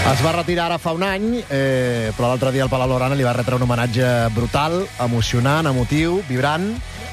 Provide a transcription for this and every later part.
Es va retirar ara fa un any, però l'altre dia el Palau Blaugrana li va retre un homenatge brutal, emocionant, emotiu, vibrant,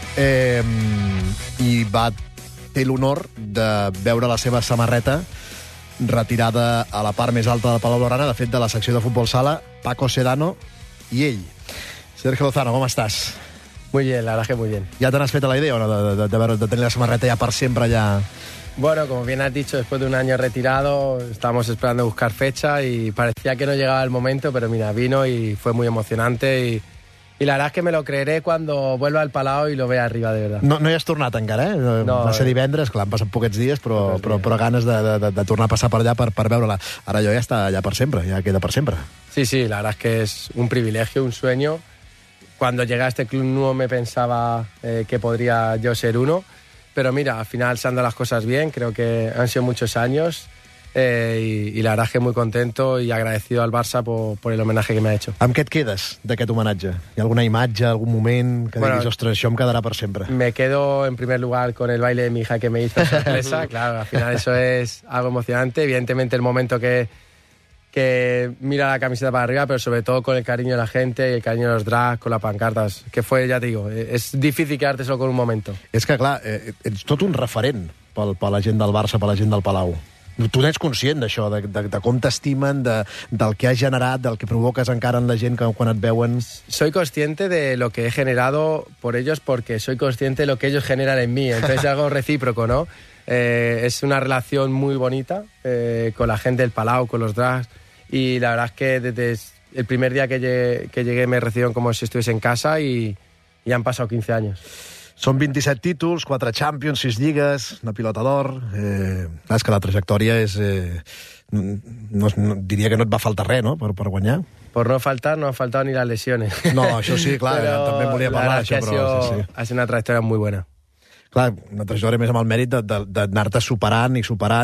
i va ter l'honor de veure la seva samarreta retirada a la part més alta del Palau Blaugrana, de fet, de la secció de futbol sala, Paco Sedano i ell. Sergio Lozano, ¿cómo estás? Muy bien, la verdad es que muy bien. ¿Ya te has fet la idea o no, de tener la samarreta ya para siempre ya? Bueno, como bien has dicho, después de un año retirado, estábamos esperando buscar fecha y parecía que no llegaba el momento, pero mira, vino y fue muy emocionante y la verdad es que me lo creeré cuando vuelva al Palau i lo vea arriba, de verdad. No hi has tornat encara, eh? No, va ser divendres, clar, han passat poquets dies, però ganes de tornar a passar per allà per veure-la. Ara allò ja està allà per sempre, ja queda per sempre. Sí, la verdad es que es un privilegio, un sueño. Cuando llegué a este club no me pensaba que podría yo ser uno, pero mira, al final se han dado las cosas bien, creo que han sido muchos años y la verdad es que muy contento y agradecido al Barça por el homenaje que me ha hecho. Amb què et quedes d'aquest homenatge? Hi ha alguna imatge, algun moment que diguis, ostres, això em quedarà per sempre? Me quedo en primer lugar con el baile de mi hija que me hizo sorpresa. Claro, al final eso es algo emocionante. Evidentemente el momento que mira la camiseta para arriba, pero sobre todo con el cariño de la gente y el cariño de los drags, con las pancartas, que fue, ya te digo, es difícil quedarte solo con un momento. És que, clar, ets tot un referent per la gent del Barça, per la gent del Palau. Tu n'ets conscient d'això, de com t'estimen, del que has generat, del que provoques encara en la gent quan et veuen? Soy consciente de lo que he generado por ellos porque soy consciente de lo que ellos generan en mí. Entonces es algo recíproco, ¿no? Es una relación muy bonita con la gente del Palau, con los drags. Y la verdad es que desde el primer día que llegué me recibieron como si estuviese en casa y han pasado 15 años. Són 27 títols, 4 Champions, 6 lligues, una pilota d'or. És que la trajectòria és... diria que no et va faltar res, no?, per guanyar. Por no faltar, no han faltado ni las lesiones. No, això sí, clar, també volia parlar d'això, però... Ha sido una trajectòria muy buena. Clar, una trajectòria més amb el mèrit d'anar-te superant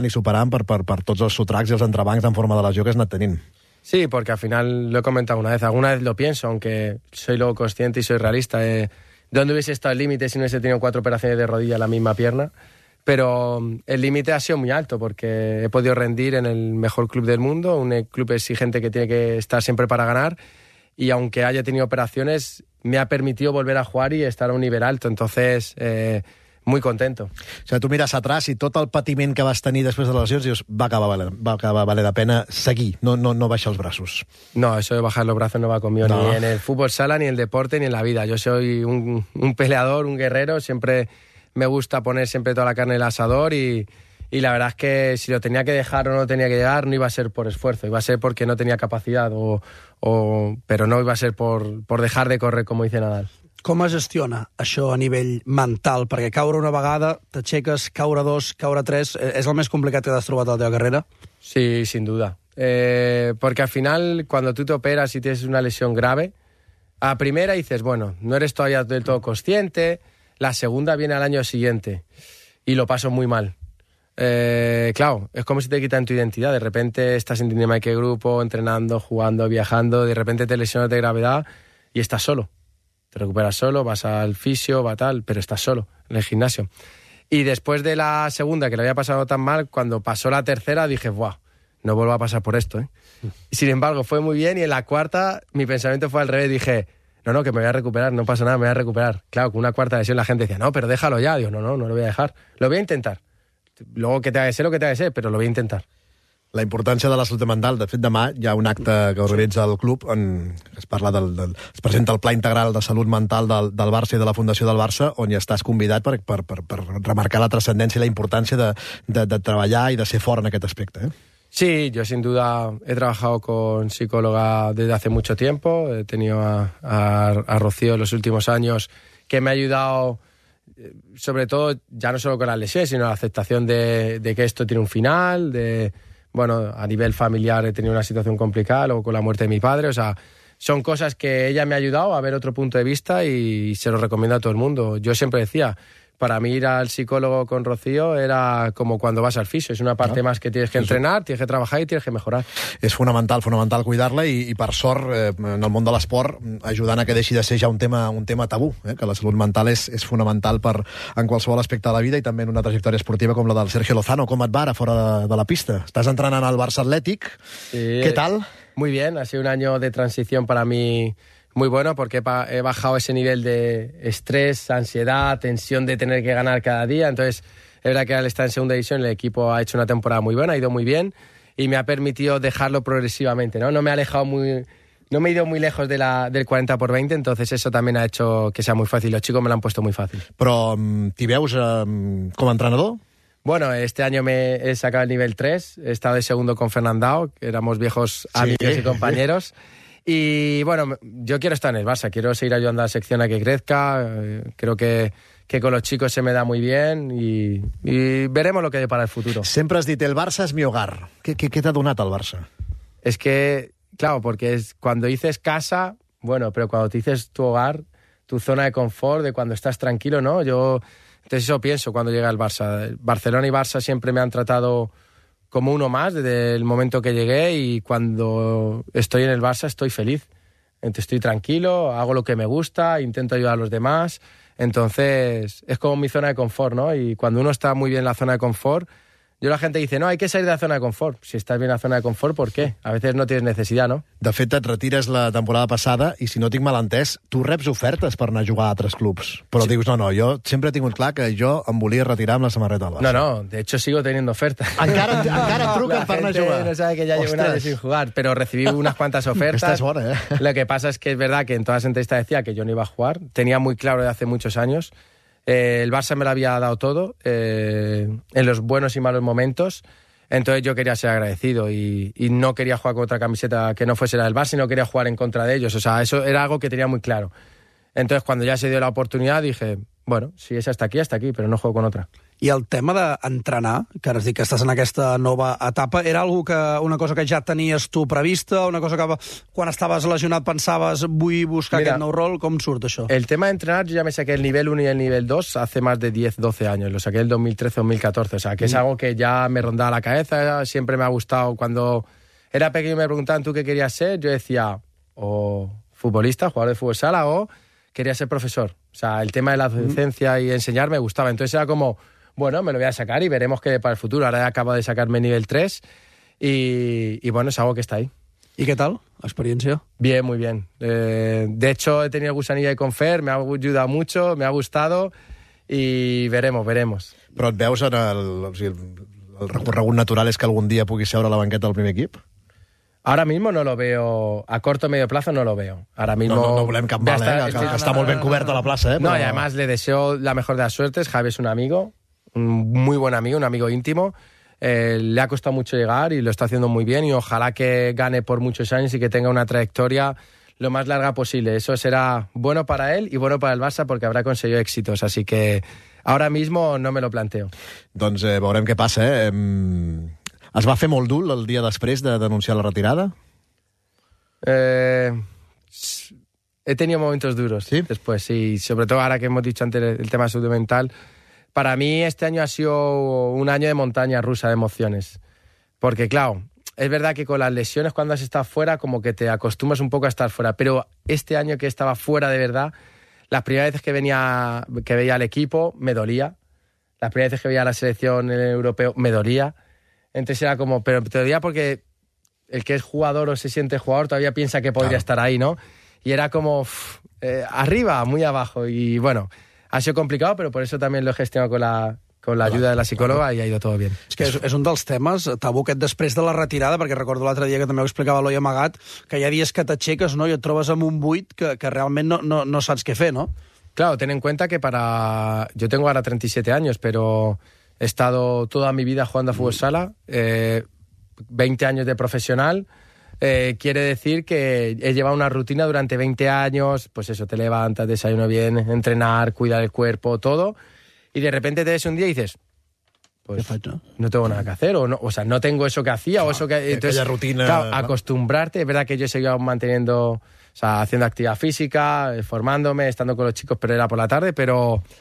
per tots els sotracs i els entrebancs en forma de lesió que has anat tenint. Sí, porque al final lo he comentado alguna vez lo pienso, aunque soy luego consciente y soy realista. ¿Dónde hubiese estado el límite si no hubiese tenido 4 operaciones de rodilla en la misma pierna? Pero el límite ha sido muy alto porque he podido rendir en el mejor club del mundo, un club exigente que tiene que estar siempre para ganar, y aunque haya tenido operaciones, me ha permitido volver a jugar y estar a un nivel alto. Entonces, muy contento. O sigui, tu mires atrás i tot el patiment que vas tenir després de les lesions dius, va acabar valer la pena seguir, no baixar els braços. No, eso de bajar los brazos no va conmigo, ni en el fútbol sala, ni en el deporte, ni en la vida. Yo soy un peleador, un guerrero, siempre me gusta poner siempre toda la carne en el asador y la verdad es que si lo tenía que dejar o no tenía que llegar, no iba a ser por esfuerzo, iba a ser porque no tenía capacidad, pero no iba a ser por dejar de correr, como dice Nadal. Com es gestiona això a nivell mental? Perquè caure una vegada, t'aixeques, caure 2, caure 3, és el més complicat que has trobat a la teva carrera? Sí, sin duda. Porque al final, cuando tú te operas y tienes una lesión grave, a primera dices, bueno, no eres todavía del todo consciente, la segunda viene al año siguiente y lo paso muy mal. Claro, es como si te quitan tu identidad. De repente estás en Dinamarca grupo, entrenando, jugando, viajando, de repente te lesionas de gravedad y estás solo. Te recuperas solo, vas al fisio, va tal, pero estás solo en el gimnasio. Y después de la segunda, que le había pasado tan mal, cuando pasó la tercera dije, ¡buah! No vuelvo a pasar por esto, ¿eh? Y sin embargo, fue muy bien y en la cuarta mi pensamiento fue al revés. Dije, no, que me voy a recuperar, no pasa nada, me voy a recuperar. Claro, con una cuarta lesión la gente decía, no, pero déjalo ya. Digo, no lo voy a dejar. Lo voy a intentar. Luego que te haga ser lo que te haga ser, pero lo voy a intentar. La importància de la salut mental. De fet, demà hi ha un acte que organitza el club on es parla es presenta el Pla Integral de Salut Mental del Barça i de la Fundació del Barça, on hi estàs convidat per remarcar la trascendència i la importància de treballar i de ser fort en aquest aspecte. Sí, yo sin duda he trabajado con psicóloga desde hace mucho tiempo. He tenido a Rocío en los últimos años que me ha ayudado, sobre todo, ya no solo con las lesiones, sino la aceptación de que esto tiene un final, bueno, a nivel familiar he tenido una situación complicada, luego con la muerte de mi padre, o sea, son cosas que ella me ha ayudado a ver otro punto de vista y se lo recomiendo a todo el mundo. Yo siempre decía, para mí ir al psicólogo con Rocío era como cuando vas al fisio. És una part més que tienes que entrenar, tienes que trabajar i tienes que mejorar. És fonamental cuidar-la i per sort, en el món de l'esport, ajudant a que deixi de ser ja un tema tabú, que la salut mental és fonamental en qualsevol aspecte de la vida i també en una trajectòria esportiva com la del Sergio Lozano. Com et va ara fora de la pista? Estàs entrenant al Barça Atlètic. Sí, ¿Qué tal? Muy bien, ha sido un año de transición para mí muy bueno porque he bajado ese nivel de estrés, ansiedad, tensión de tener que ganar cada día. Entonces, es verdad que al estar en segunda división el equipo ha hecho una temporada muy buena, ha ido muy bien y me ha permitido dejarlo progresivamente, ¿no? No me he ido muy lejos del 40/20, entonces eso también ha hecho que sea muy fácil. Los chicos me lo han puesto muy fácil. Però t'hi veus com a entrenador? Bueno, este año me he sacado el nivel 3, he estado de segundo con Fernandao, que éramos viejos amigos y compañeros. Y bueno, yo quiero estar en el Barça, quiero seguir ayudando a la sección a que crezca, creo que con los chicos se me da muy bien y veremos lo que hay para el futuro. Sempre has dit, el Barça és mi hogar. Què t'ha donat el Barça? Es que, claro, porque cuando dices casa, bueno, pero cuando te dices tu hogar, tu zona de confort, de cuando estás tranquilo, ¿no? Entonces eso pienso cuando llega el Barça. Barcelona y Barça siempre me han tratado como uno más desde el momento que llegué y cuando estoy en el Barça estoy feliz. Entonces estoy tranquilo, hago lo que me gusta, intento ayudar a los demás. Entonces es como mi zona de confort, ¿no? Y cuando uno está muy bien en la zona de confort, la gente dice, no, hay que salir de la zona de confort. Si estás bien en la zona de confort, ¿por qué? A veces no tienes necesidad, ¿no? De fet, et retires la temporada passada i si no tinc mal entès, tu reps ofertes per anar a jugar a altres clubs. Però dius, no, jo sempre he tingut clar que jo em volia retirar amb la samarreta del Barça. No, de hecho sigo teniendo ofertas. Encara et truquen per anar a jugar. No sabe que ya llevo un año sin jugar, pero recibí unas cuantas ofertas. Esta es buena, Lo que pasa es que es verdad que en todas las entrevistas decía que yo no iba a jugar. Tenía muy claro de hace muchos años. El Barça me lo había dado todo, en los buenos y malos momentos. Entonces yo quería ser agradecido y no quería jugar con otra camiseta que no fuese la del Barça, sino quería jugar en contra de ellos. O sea, eso era algo que tenía muy claro. Entonces cuando ya se dio la oportunidad dije, bueno, si és hasta aquí, però no juego con otra. I el tema d'entrenar, que ara has dit que estàs en aquesta nova etapa, era una cosa que ja tenies tu prevista, una cosa que quan estaves lesionat pensaves vull buscar aquest nou rol? Com surt això? El tema de entrenar, yo ya me saqué el nivel 1 y el nivel 2 hace más de 10-12 años. Lo saqué en el 2013-2014. O sea, que es algo que ya me rondaba la cabeza, siempre me ha gustado. Cuando era pequeño me preguntaban tú qué querías ser, yo decía o futbolista, jugador de fútbol sala, o quería ser profesor. O sea, el tema de la docencia y enseñar me gustaba. Entonces era como, bueno, me lo voy a sacar y veremos qué para el futuro. Ahora acabo de sacarme nivel 3 y bueno, es algo que está ahí. ¿Y qué tal la experiencia? Bien, muy bien. De hecho, he tenido gusanilla de Confer, me ha ayudado mucho, me ha gustado y veremos. Però et veus en el recorregut natural és que algun dia puguis seure a la banqueta del primer equip? Ahora mismo no lo veo, a corto o medio plazo no lo veo. Ahora mismo no volem cap mal, que està molt ben coberta la plaça. No, y además le deseo la mejor de las suertes. Javi es un amigo, un muy buen amigo, un amigo íntimo. Le ha costado mucho llegar y lo está haciendo muy bien y ojalá que gane por muchos años y que tenga una trayectoria lo más larga posible. Eso será bueno para él y bueno para el Barça porque habrá conseguido éxitos. Así que ahora mismo no me lo planteo. Doncs veurem què passa, Es va fer molt dur el dia després de denunciar la retirada? He tenido momentos duros. ¿Sí? Después, sí. Sobre todo ahora que hemos dicho antes el tema de salud mental. Para mí este año ha sido un año de montaña rusa de emociones. Porque, claro, es verdad que con las lesiones cuando has estado fuera como que te acostumbras un poco a estar fuera. Pero este año que estaba fuera de verdad, las primeras veces que veía al equipo me dolía. Las primeras veces que veía a la selección en el europeo me dolía. Entonces era como, pero te dolía porque el que es jugador o se siente jugador todavía piensa que podría estar ahí, ¿no? Y era como arriba, muy abajo. Y bueno, ha sido complicado, pero por eso también lo he gestionado con la ayuda de la psicòloga i ha ido todo bien. És que és un dels temes tabú aquest després de la retirada, perquè recordo l'altre dia que també ho explicava l'Oi Amagat, que hi ha dies que t'aixeques, no?, i et trobes amb un buit que realment no saps què fer, no? Claro, ten en cuenta que yo tengo ahora 37 años, pero he estado toda mi vida jugando a fútbol sala, 20 años de profesional. Quiere decir que he llevado una rutina durante 20 años, pues eso, te levantas, desayuno bien, entrenar, cuidar el cuerpo, todo, y de repente te ves un día y dices, pues no tengo nada que hacer, o sea, no tengo eso que hacía, o eso que... Entonces, rutina, claro, acostumbrarte, es verdad que yo he seguido manteniendo, o sea, haciendo actividad física, formándome, estando con los chicos, pero era por la tarde, pero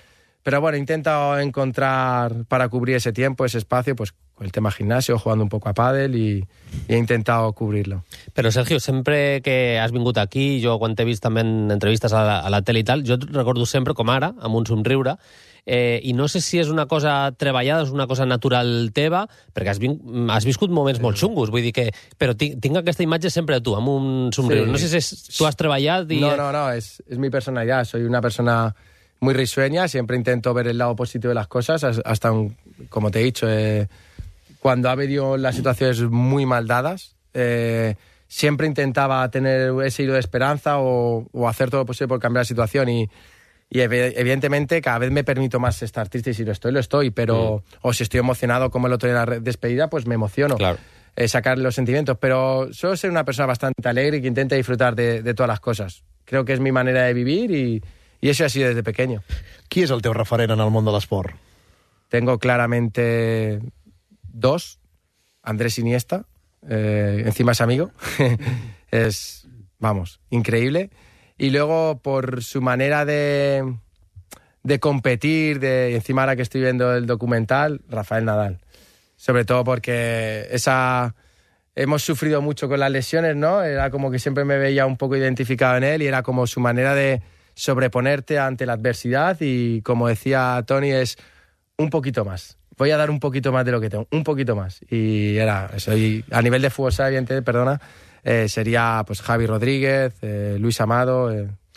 Pero bueno, he intentado encontrar para cubrir ese tiempo, ese espacio, pues con el tema gimnasio, jugando un poco a pádel y he intentado cubrirlo. Però, Sergio, sempre que has vingut aquí, jo quan t'he vist també en entrevistes a la tele i tal, jo et recordo sempre com ara, amb un somriure, i no sé si és una cosa treballada, és una cosa natural teva, perquè has viscut moments molt xungos, vull dir que... Però tinc aquesta imatge sempre de tu, amb un somriure. Sí. No sé si tu has treballat i... No, es mi personalidad. Soy una persona muy risueña, siempre intento ver el lado positivo de las cosas, hasta, como te he dicho, cuando ha habido las situaciones muy mal dadas, siempre intentaba tener ese hilo de esperanza o hacer todo lo posible por cambiar la situación y evidentemente cada vez me permito más estar triste y si lo estoy, pero o si estoy emocionado como el otro día en la despedida, pues me emociono. Claro. Sacar los sentimientos, pero suelo ser una persona bastante alegre y que intenta disfrutar de todas las cosas. Creo que es mi manera de vivir y eso ha sido desde pequeño. Qui és el teu referent en el món de l'esport? Tengo claramente dos. Andrés Iniesta, encima es amigo. Es, vamos, increíble. Y luego por su manera de competir, encima ahora que estoy viendo el documental, Rafael Nadal. Sobre todo porque hemos sufrido mucho con las lesiones, ¿no? Era como que siempre me veía un poco identificado en él y era como su manera de sobreponerte ante la adversidad y, como decía Tony, es un poquito más. Voy a dar un poquito más de lo que tengo, un poquito más. Y era eso. Y a nivel de fútbol, evidentemente, sería pues Javi Rodríguez, Luis Amado...